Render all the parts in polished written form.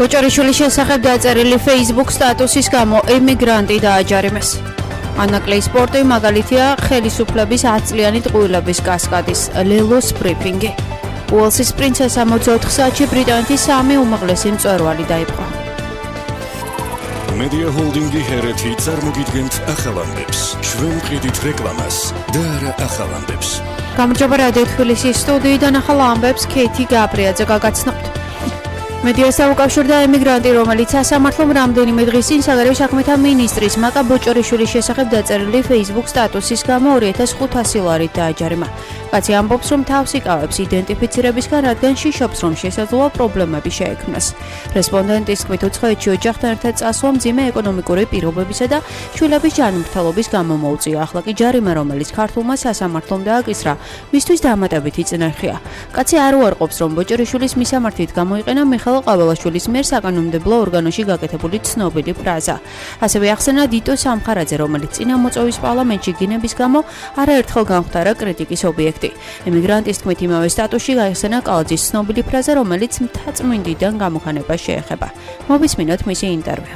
ბოჭორიშვილის შესახებ დაწერილი Facebook სტატუსის გამო ემიგრანტი დააჯარიმეს. ანაკლეის სპორტი მაგალითია ხელისუფლების 10 წლიანი ტყუილების კასკადის ლელოს ბრიფინგი. უელსის პრინცესა 64 საათში ბრიტანეთის 3 უმაღლესი მწვერვალი დაიპყრო. Media Holding-ი ჰერეთი წარმოგიდგენთ ახალამდებს. ჩვენ ვყიდით რეკლამას და არა ახალამდებს. გამარჯობა რადიო თბილისის სტუდიიდან ახალ ამბებს ქეითი გაბრიაძე გაგაცნობთ. მედიასთან უკავშირდა ემიგრანტი, რომელიც სასამართლომ რამდენიმე დღის წინ საგარეო საქმეთა მინისტრის მაკა ბოჭორიშვილის შესახებ დაწერილი Facebook სტატუსის გამო 2500 ლარით დააჯარიმა. კაცი ამბობს, რომ თავს იკავებს იდენტიფიცირებისგან, რადგან შიშობს, რომ შესაძლოა პრობლემები შეექმნას. რესპონდენტის თქმით, უცხოეთში ოჯახთან ერთად წასვლა მძიმე ეკონომიკური პირობებისა და შვილების ჯანმრთელობის გამო მოუწია. ახლა კი ჯარიმა, რომელიც ქართულმა სასამართლომ დააკისრა, მისთვის დამატებითი წნეხია. კაცი არ უარყოფს, რომ ბოჭორიშვილის მისამართით გამოიყენა მიხეილ ყაველაშვილის მიერ საკანონმდებლო ორგანოში გაკეთებული ცნობილი ფრაზა. ასევე ახსენა დიტო სამხარაძე, რომელიც წინა მოწვევის პარლამენტში გინების გამო არაერთხელ გამხდარა კრიტიკის ობიექტი. ემიგრანტის თქმით, იმავე სტატუსში გაიხსენა კალაძის ცნობილი ფრაზა, რომელიც მთაწმინდიდან გამოხანებას შეეხება. მოვისმინოთ მისი ინტერვიუ.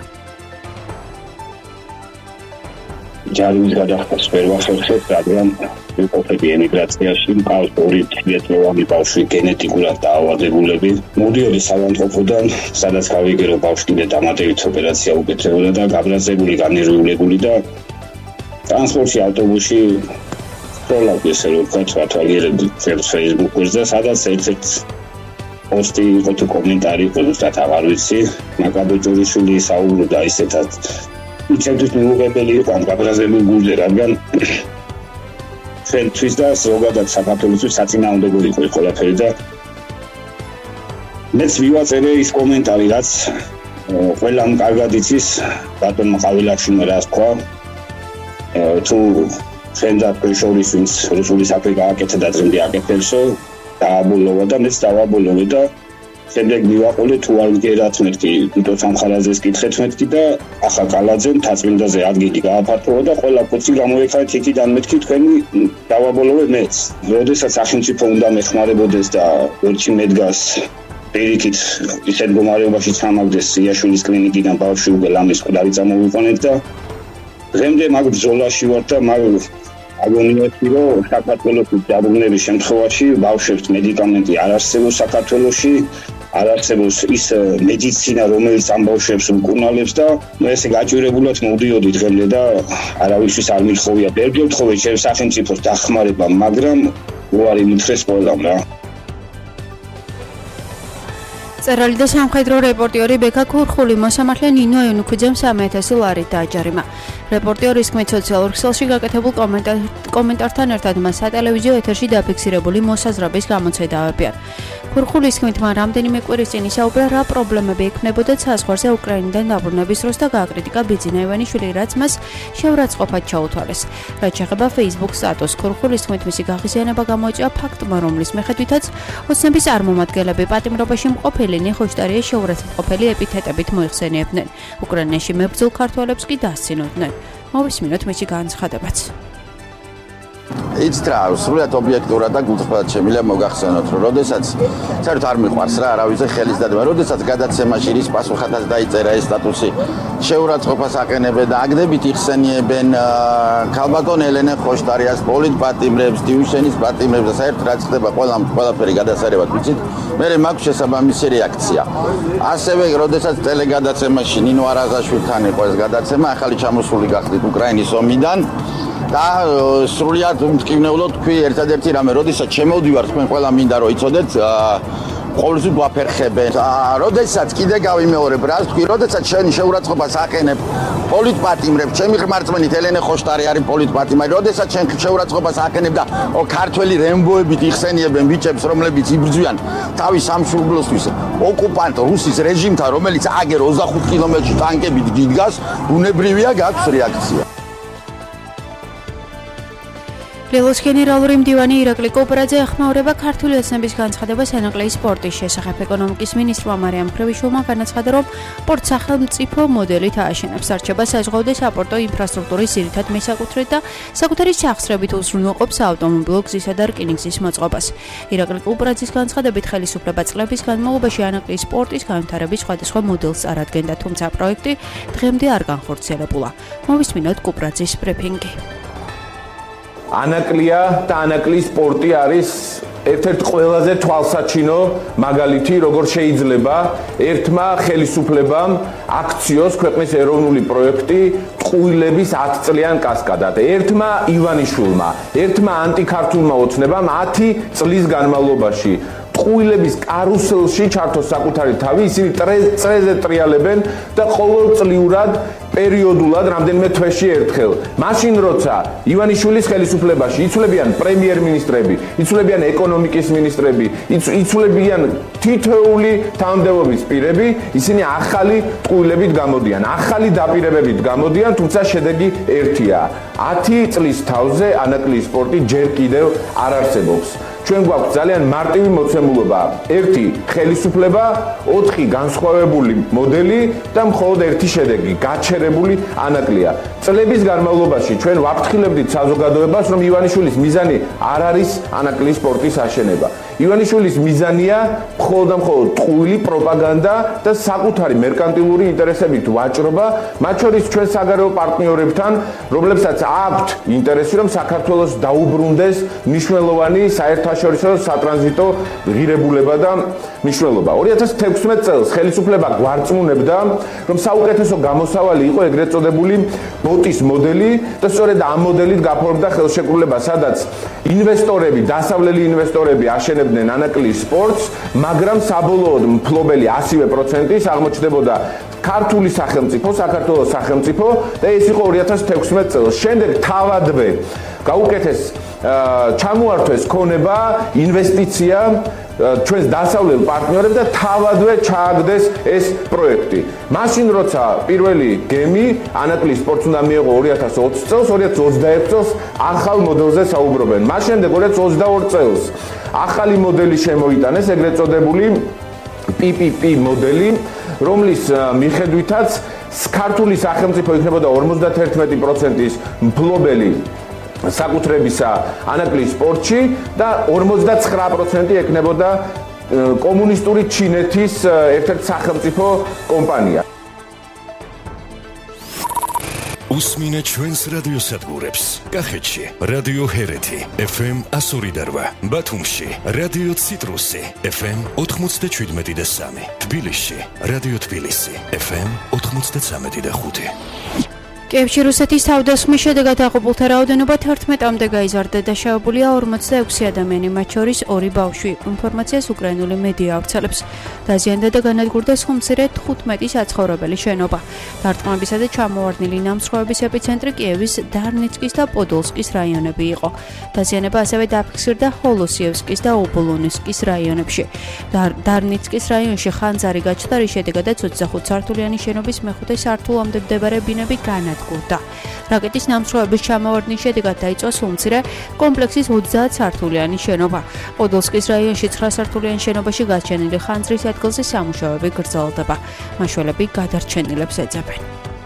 ჯარიმის გადახდას ვერ ვახერხებ, რადგან ვიყოფები ემიგრაციაში, მყავს 2 თვეწლოვანი ბავშვი გენეტიკურად დაავადებულები. მოდიოდი საავადმყოფოდან, სადაც გავიგერო ბავშვი კიდე დამატებით ოპერაცია უკეთებოდა და გაბრაზებული, განერვიულებული და ტრანსპორტში, ავტობუსში პროლოგი ესე რომ ვთვალიერებდი Facebook-ზე, სადაც ერთ-ერთ პოსტი იყო თუ კომენტარი იყო, ზუსტად აღარ ვიცი, მაკა ბოჭორიშვილი საუბრობდა ისეთად უჩემთვის მიუღებელი იყო ამ გაბრაზებულ გულზე, რადგან ჩვენთვის და ზოგადად საქართველოსთვის საწინააღმდეგო იყო ყველაფერი და მეც მივაწერე ის კომენტარი, რაც ყველამ კარგად იცის, ბატონმა ყაველაშვილმა რა თქვა, თუ ჩვენ და შორის ვინც რუსული საქმე გააკეთა და დღემდე აკეთებსო, დააბოლოვა და მეც დავაბოლოვე და შემდეგ მივაყოლე თუ არ მგერათ მეთქი, თვითო სამხარაძეს კითხეთ მეთქი და ახლა კალაძემ თაწმინდაზე ადგილი გააფართოვა და ყველა კუცი გამოექარეთ იქიდან მეთქი თქვენი დავაბოლოვე მეც. როდესაც სახელმწიფო უნდა მეხმარებოდეს და ვერჩი მედგას პირიქით ისეთ მდგომარეობაში ჩამაგდეს იაშვილის კლინიკიდან ბავშვი უკვე ლამის ყდარი წამოვიყვანეთ და დღემდე მაგ ბრძოლაში ვარ და მაგ აგონიებში რომ საქართველოს დაბრუნების შემთხვევაში ბავშვებს მედიკამენტი არ არსებობს საქართველოში, არ არსებობს ის მედიცინა, რომელიც ამ ბავშვებს უკუნალებს და ესე გაჭირებულად მოვდიოდი დღემდე და არავისთვის არ მიხოვია. ბევრი ვთხოვე ჩემს სახელმწიფოს დახმარება, მაგრამ უარი მითხრეს ყველამ რა. წერალი და სამხედრო რეპორტიორი ბექა ქურხული მოსამართლე ნინო ენუქიძემ 3000 ლარით დააჯარიმა. რეპორტიორის თქმით, სოციალურ ქსელში გაკეთებულ კომენტართან ერთად მას სატელევიზიო ეთერში დაფიქსირებული მოსაზრების გამოცედა აარბიან. ქურხულის თქმით, მან რამდენიმე კვირის წინ ისაუბრა, რა პრობლემები ექმნებოდა საზღვარზე უკრაინიდან დაბრუნების დროს და გააკრიტიკა ბიძინა ივანიშვილი, რაც მას შეურაცხყოფად ჩაუთვალეს. რაც შეეხება Facebook სტატუსს, ქურხულის თქმით, მისი გაღიზიანება გამოიწვია ფაქტმა, რომლის მიხედვითაც ოცნების წარმომადგენლები პატიმრობაში მყოფელი ნეხოშტარია შეურაცხყოფელი ეპითეტებით მოიხსენიებდნენ. უკრაინაში მებრძოლ ქართველებს კი დასცინოდნენ. მოვისმინოთ მისი განცხადებაც. იცით რა, სრულად ობიექტურად და გულწრფელად შემიძლია მოგახსენოთ, რომ როდესაც საერთოდ არ მიყვარს რა, არავის ხელის დადება, როდესაც გადაცემაში რის პასუხადაც დაიწერა ეს სტატუსი, შეურაცხყოფას აყენებენ და აგდებით იხსენიებენ ქალბატონ ელენე ხოშტარიას, პოლიტპატიმრებს, დიუშენის პატიმრებს და საერთოდ რაც ხდება ყველაფერი გადასარევად ვიცით, მე მაქვს შესაბამისი რეაქცია. ასევე როდესაც ტელეგადაცემაში ნინო არაზაშვილთან იყო ეს გადაცემა, ახალი ჩამოსული გახდით უკრაინის ომიდან და სრულიად მტკივნეულოდ თქვი ერთადერთი რამე, როდესაც შემოვდივარ თქვენ ყველა მინდა რომ იცოდეთ, ყოველთვის ვაფერხებენ. როდესაც კიდე გავიმეორებ რას თქვი, როდესაც შენ შეურაცხყოფას აყენებ პოლიტპატიმრებს, ჩემი ღმერთმენით ელენე ხოშტარი არის პოლიტპატიმარი, როდესაც შენ შეურაცხყოფას აყენებ და ქართველი რემბოებით იხსენიებენ ბიჭებს, რომლებიც იბრძვიან თავის სამშობლოსთვის ოკუპანტ რუსის რეჟიმთან, რომელიც აგერ 25 კილომეტრში ტანკებით გიდგას, ბუნებრივია გაქვს რეაქცია. ლელოს გენერალური მდივანი ირაკლი კოპრაძე ეხმაურება ქართული ოცნების განცხადებას ენაკლეის სპორტის შესახებ. ეკონომიკის მინისტრმა მარიამ ფრევიშვილმა განაცხადა, რომ პორტს სახელმწიფო მოდელით ააშენებს. არჩება საზღვაო და საპორტო ინფრასტრუქტურის ძირითად მესაკუთრედ და საკუთარი სახსრებით უზრუნველყოფს ავტომობილო გზისა და რკინიგზის მოწყობას. ირაკლი კოპრაძის განცხადებით ხელისუფლება წლების განმავლობაში ენაკლეის სპორტის განვითარების სხვადასხვა მოდელს წარადგენდა, თუმცა პროექტი დღემდე არ განხორციელებულა. მოვისმინოთ კოპრაძის ბრიფინგი. ანაკლია და ანაკლის სპორტი არის ერთ-ერთი ყველაზე თვალსაჩინო მაგალითი, როგორ შეიძლება ერთმა ხელისუფლებამ აქციოს ქვეყნის ეროვნული პროექტი ტყუილების 10 წლიან კასკადად. ერთმა ივანიშვილმა, ერთმა ანტიქართულმა ოცნებამ 10 წლის განმავლობაში ტყუილების კარუსელში ჩართოს საკუთარი თავი, ისინი წრეზე ტრიალებენ და ყოველწლიურად პერიოდულად რამდენიმე თვეში ერთხელ. მაშინ როცა ივანიშვილის ხელისუფლებაში იცვლებიან პრემიერ-მინისტრები, იცვლებიან ეკონომიკის მინისტრები, იცვლებიან თითოეული თანამდებობის პირები, ისინი ახალი ტყუილებით გამოდიან, ახალი დაპირებებით გამოდიან, თუმცა შედეგი ერთია. 10 წლის თავზე ანაკლის სპორტი ჯერ კიდევ არ არსებობს. ჩვენ გვაქვს ძალიან მარტივი მოცემულობა. 1 ხელისუფლება, 4 განსხვავებული მოდელი და მხოლოდ ერთი შედეგი, გაჩერებული ანაკლია. წლების განმავლობაში ჩვენ ვაფრთხილებდით საზოგადოებას, რომ ივანიშვილის მიზანი არ არის ანაკლის სპორტის აშენება. ივანიშვილის მიზანია მხოლოდ და მხოლოდ ტყუილი პროპაგანდა და საკუთარი მერკანტილური ინტერესებით ვაჭრობა, მათ შორის ჩვენ საგარეო პარტნიორებთან, რომლებსაც აქვთ ინტერესი, რომ საქართველოს დაუბრუნდეს მნიშვნელოვანი საერთაშორისო სატრანზიტო ღირებულება და მნიშვნელობა. 2016 წელს ხელისუფლება გვარწმუნებდა, რომ საუკეთესო გამოსავალი იყო ეგრეთ წოდებული ბოტის მოდელი და სწორედ ამ მოდელით გაფორმდა ხელშეკრულება, სადაც ინვესტორები, დასავლელი ინვესტორები აშენებდნენ ანაკლის სპორტს, მაგრამ საბოლოოდ მფლობელი 100% აღმოჩნდებოდა ქართული სახელმწიფო, საქართველოს სახელმწიფო და ეს იყო 2016 წელს. შემდეგ თავადვე გაუკეთეს ჩამოართვეს ქონება, ინვესტიცია ჩვენს დასავლელ პარტნიორებს და თავადვე ჩააგდეს ეს პროექტი. მაშინ როცა პირველი გემი ანაკლის სპორტს უნდა მიეღო 2020 წელს, 2021 წელს ახალ მოდელზე საუბრობენ. მას შემდეგ 2022 წელს ახალი მოდელი შემოიტანეს, ეგრეთ წოდებული PPP მოდელი, რომლის მიხედვითაც ქართული სახელმწიფო იქნებოდა 51%-ის მფლობელი საკუთრებისა ანაკლის სპორტში და 59% ეკნებოდა კომუნისტური ჩინეთის ერთ-ერთი სახელმწიფო კომპანია. უსმინე ჩვენს რადიოსადგურებს. კახეთში რადიო ჰერეთი FM 102.8, ბათუმში რადიო ციტრუსი FM 97.3, თბილისში რადიო თბილისი FM 93.5. კიევში რუსეთის თავდასხმის შედეგად აღობულთა რაოდენობა 11-მდე გაიზარდა და შეავებულია 46 ადამიანი, მათ შორის 2 ბავშვი. ინფორმაციას უკრაინული მედია ავრცელებს. დაზიანდა და განადგურდა ხუმცირე 15 საცხოვრებელი შენობა. დარტყმებისა და ჩამოვარდნილი ნამსხვრევების ეპიცენტრი კიევის დარნიცკის და პოდოლსკის რაიონები იყო. დაზიანება ასევე დაფიქსირდა ჰოლოსიევსკის და ობოლონსკის რაიონებში. დარნიცკის რაიონში ხანძარი გაჩნდა, რის შედეგადაც 25 სართულიანი შენობის მეხუთე სართულამდე მდებარე ბინები განადგურდა. რაკეტის ნამსხვრევების ჩამოვარდნის შედეგად დაიწყო სულმცირე კომპლექსის 30 სართულიანი შენობა. პოდოლსკის რაიონში 9 სართულიან შენობაში გაჩენილი ხანძრის ადგილზე სამუშაოები გრძელდება. მაშველები გადარჩენილებს ეძებენ.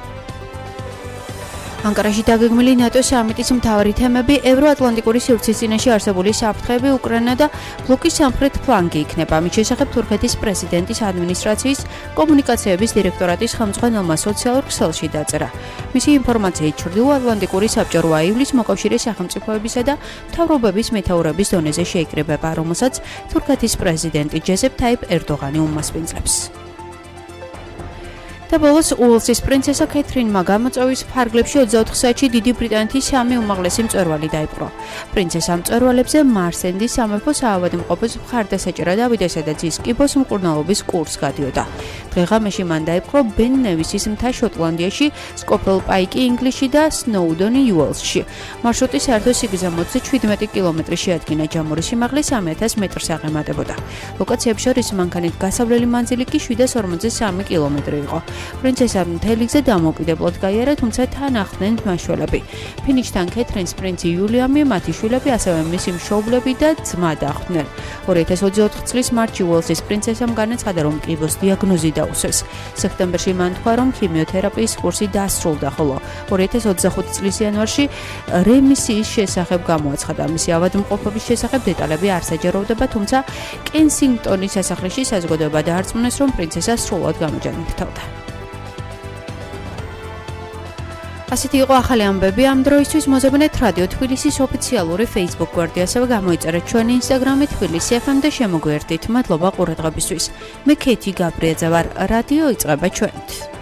ანკარაში დაგეგმილი ნატოს სამიტის მთავარი თემები ევროატლანტიკური სივრცისწინაში არსებული საფრთხეები, უკრაინა და ბლოკის სამხრეთ ფლანგი იქნება. ამის შესახებ თურქეთის პრეზიდენტის ადმინისტრაციის კომუნიკაციების დირექტორატის ხელმძღვანელმა სოციალურ ქსელში დაწერა. მისი ინფორმაციით, ჩრდილოატლანტიკური საბჭო ივლისს მოკავშირე სახელმწიფოებისა და მთავრობების მეთაურების დონეზე შეიკრიბება, რომელსაც თურქეთის პრეზიდენტი ჯეზეპ თაიპ ერდოღანი უმასპინძლებს. და ბოლოს უელსის პრინცესა კეთრინმა გამოწვევის ფარგლებში 24 საათში დიდი ბრიტანეთის 3 უმაღლესი მწვერვალი დაიპყრო. პრინცესა მწვერვალებზე მარსენდის სამეფო საავადმყოფოს მხარდასაჭერად ავიდა, სადაც ის კიბოს მკურნალობის კურსს გადიოდა. დღე-ღამეში მან დაიპყრო ბენ ნევისის მთა შოტლანდიაში, სკოფელ პაიკი ინგლისში და სნოუდონი უელსში. მარშრუტი საერთო სიგრძემოც 17 კილომეტრი შეადგინა, ჯამური სიმაღლე 3000 მეტრს აღემატებოდა. ლოკაციებს შორის მანქანით გასავლელი მანძილი კი 753 კილომეტრი იყო. პრინცესამ მთელი გზა დამოუკიდებლად გაიარა, თუმცა თან ახდნენ მაშველები. ფინიშთან კეთრინს პრინცი იულიამი, მათი შვილები, ასევე მისი მშობლები და ძმა დახვდნენ. 2024 წლის მარტში უელსის პრინცესამ განაცხადა, რომ კიბოს დიაგნოზი დაუსვეს. სექტემბერში მან თქვა, რომ ქიმიოთერაპიის კურსი დასრულდა, ხოლო 2025 წლის იანვარში რემისიის შესახებ გამოაცხადა. მისი ავადმყოფობის შესახებ დეტალები არ საჯაროვდება, თუმცა კენსინგტონის სასახლეში საზოგადოება დაარწმუნეს, რომ პრინცესა სრულად გამოჯანმრთელდა. ასეთი იყო ახალი ამბები ამ დროისთვის. მოზებნეთ რადიო თბილისის ოფიციალური Facebook გვერდი, ასევე გამოიწერეთ ჩვენი Instagram-ი თბილისი FM და შემოგვიერთდით. მადლობა ყურადღებისთვის. მე ქეთი გაბრიაძე ვარ. რადიო იწყება ჩვენით.